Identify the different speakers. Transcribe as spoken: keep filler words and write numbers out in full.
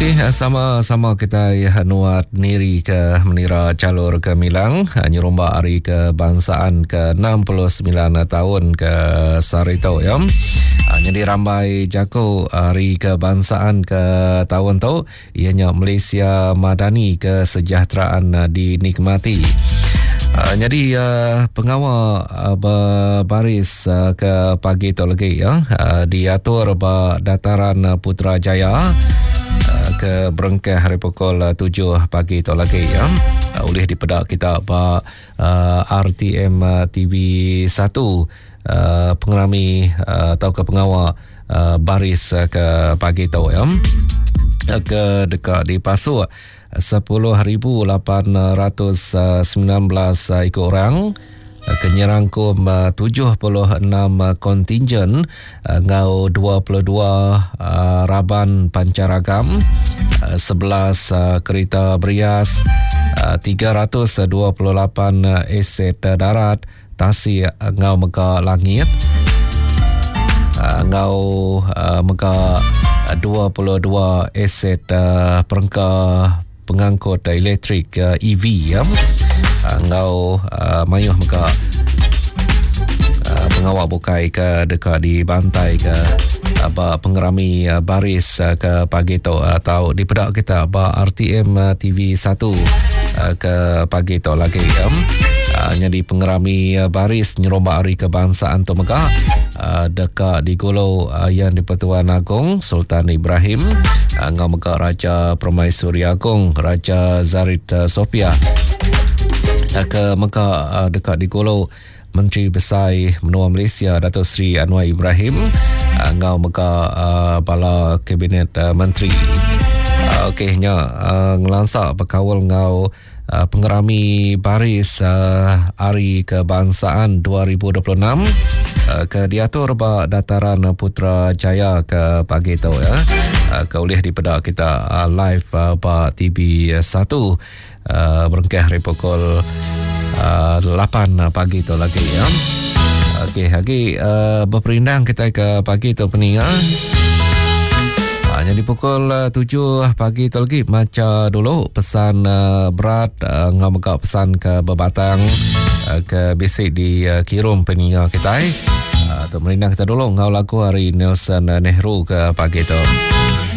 Speaker 1: Okey, sama-sama kita ya nuat niri ke menira calur ke Milang, nyeromba hari kebangsaan ke enam puluh sembilan tahun ke Sarito ya. Jadi rambai jago hari kebangsaan ke tahun tu, ianya Malaysia Madani kesejahteraan dinikmati. Uh, jadi uh, pengawal uh, berbaris uh, ke pagi tu lagi ya, uh, diatur ba dataran Putrajaya uh, ke Berengkeh hari pukul tujuh pagi tu lagi ya. Uh, oleh dipedak kita ba uh, R T M T V satu uh, pengerami uh, atau ke pengawal uh, baris uh, ke pagi tu ya. Uh, ke dekat di Pasua sepuluh ribu lapan ratus sembilan belas ikut orang, kenyerangkum tujuh puluh enam kontingen, ngau dua puluh dua raban pancaragam, sebelas kereta berias, tiga ratus dua puluh lapan aset darat, tasi ngau mega langit, ngau mega dua puluh dua aset perengka pengangkut elektrik uh, E V ya. Uh, ngau uh, mayuh muka uh, pengawal bukai ke dekat di bantai ke apa uh, pengerami uh, baris uh, ke pagi tu atau di pedak kita ba R T M uh, T V satu uh, ke pagi tu lagi ya. Uh, jadi pengerami uh, baris nyeromba hari kebangsaan tu mega uh, dekat di Golo uh, yang di Pertuan Agong Sultan Ibrahim, uh, ngau mega Raja Permaisuri Agong Raja Zarid uh, Sofia, uh, ke mega uh, dekat di Golo Menteri Besar Menua Malaysia Datuk Seri Anwar Ibrahim, uh, ngau mega uh, bala Kabinet uh, Menteri. Uh, Okeynya uh, ngelansak berkawal ngau Uh, pengerami baris uh, hari kebangsaan dua ribu dua puluh enam uh, ke diatur ba dataran Putrajaya ke pagi tu ya. Uh, ke boleh dipedak kita uh, live uh, ba T V satu uh, Berengkeh hari pukul uh, lapan pagi tu lagi ya. Okey, lagi uh, berperindang kita ke pagi tu pening ya. Jadi pukul uh, tujuh pagi tu lagi macam dulu pesan uh, berat uh, ngau mega pesan ke Bebatang uh, ke bisik di uh, Kirum peninga kita uh, tu merindang kita dulu ngau lagu hari Nelson Nehru ke pagi tu.